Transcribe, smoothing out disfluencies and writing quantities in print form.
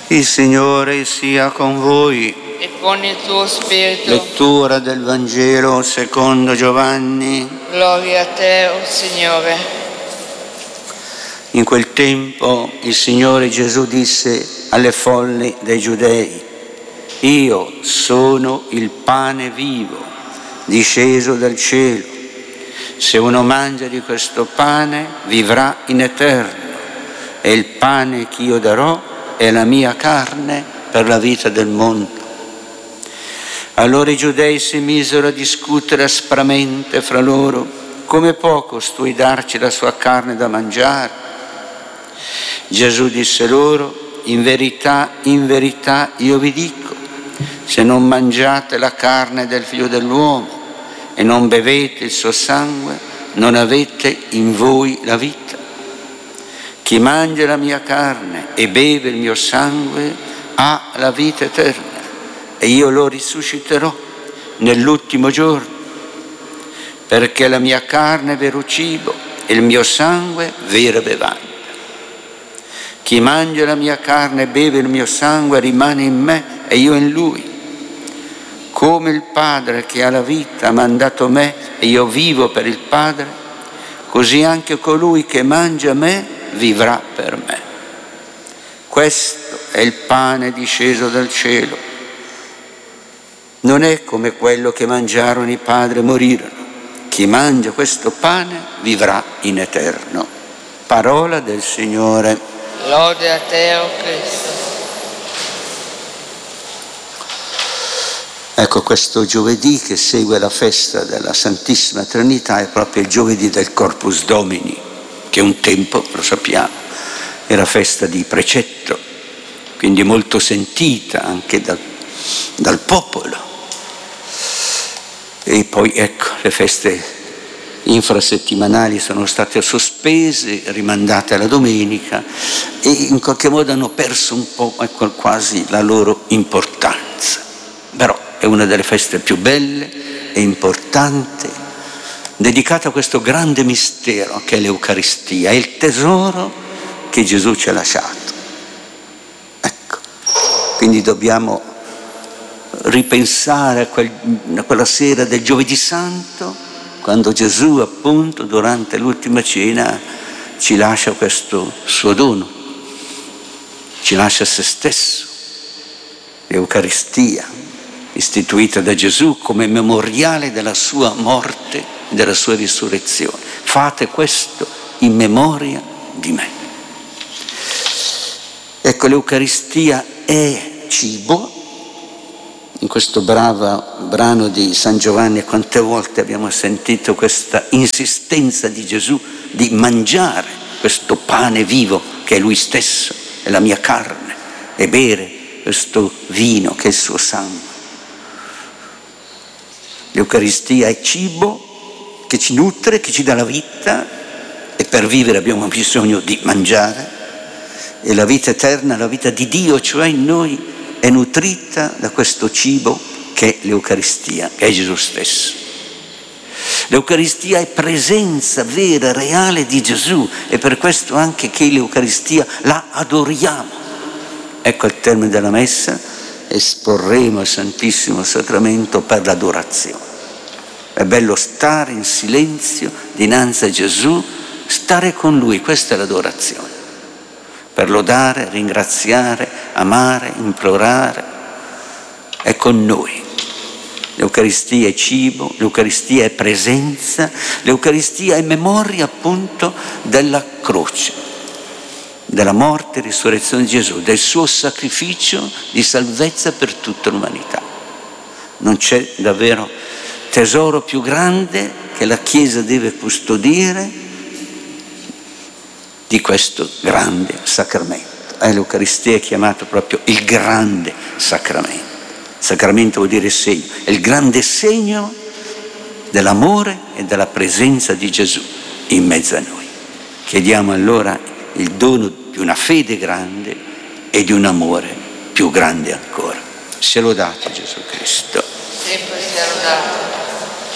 Il Signore sia con voi. E con il tuo spirito. Lettura del Vangelo secondo Giovanni. Gloria a te, o Signore. In quel tempo il Signore Gesù disse alle folle dei Giudei: Io sono il pane vivo, disceso dal cielo. Se uno mangia di questo pane, vivrà in eterno. E il pane che io darò è la mia carne per la vita del mondo. Allora i Giudei si misero a discutere aspramente fra loro: come può costui darci la sua carne da mangiare? Gesù disse loro: in verità, io vi dico, se non mangiate la carne del Figlio dell'uomo e non bevete il suo sangue, non avete in voi la vita. Chi mangia la mia carne e beve il mio sangue ha la vita eterna, e io lo risusciterò nell'ultimo giorno, perché la mia carne è vero cibo e il mio sangue vera bevanda. Chi mangia la mia carne e beve il mio sangue rimane in me e io in lui. Come il Padre che ha la vita ha mandato me e io vivo per il Padre, così anche colui che mangia me vivrà per me. Questo è il pane disceso dal cielo. Non è come quello che mangiarono i padri e morirono. Chi mangia questo pane vivrà in eterno. Parola del Signore. Lode a te, o Cristo. Ecco, questo giovedì che segue la festa della Santissima Trinità è proprio il giovedì del Corpus Domini, che un tempo, lo sappiamo, era festa di precetto, quindi molto sentita anche dal popolo. E poi ecco, le feste infrasettimanali sono state sospese, rimandate alla domenica, e in qualche modo hanno perso un po', ecco, quasi la loro importanza. Però è una delle feste più belle e importanti, dedicata a questo grande mistero che è l'Eucaristia, è il tesoro che Gesù ci ha lasciato. Ecco, quindi dobbiamo ripensare a quella sera del Giovedì Santo, quando Gesù appunto durante l'ultima cena ci lascia questo suo dono, ci lascia se stesso, l'Eucaristia, istituita da Gesù come memoriale della sua morte, della sua risurrezione. Fate questo in memoria di me. Ecco, l'Eucaristia è cibo. In questo brano di San Giovanni quante volte abbiamo sentito questa insistenza di Gesù di mangiare questo pane vivo che è Lui stesso, è la mia carne, e bere questo vino che è il suo sangue. L'Eucaristia è cibo che ci nutre, che ci dà la vita, e per vivere abbiamo bisogno di mangiare, e la vita eterna, la vita di Dio, cioè in noi, è nutrita da questo cibo che è l'Eucaristia, che è Gesù stesso. L'Eucaristia è presenza vera, reale di Gesù, e per questo anche che l'Eucaristia la adoriamo. Ecco, al termine della messa esporremo il Santissimo Sacramento per l'adorazione. È bello stare in silenzio dinanzi a Gesù, stare con Lui, questa è l'adorazione. Per lodare, ringraziare, amare, implorare, è con noi. L'Eucaristia è cibo, l'Eucaristia è presenza, l'Eucaristia è memoria appunto della croce, della morte e risurrezione di Gesù, del suo sacrificio di salvezza per tutta l'umanità. Non c'è davvero tesoro più grande che la Chiesa deve custodire di questo grande sacramento. L'Eucaristia è chiamato proprio il grande sacramento. Sacramento vuol dire segno, è il grande segno dell'amore e della presenza di Gesù in mezzo a noi. Chiediamo allora il dono di una fede grande e di un amore più grande ancora. Sia lodato Gesù Cristo. Sempre sia lodato.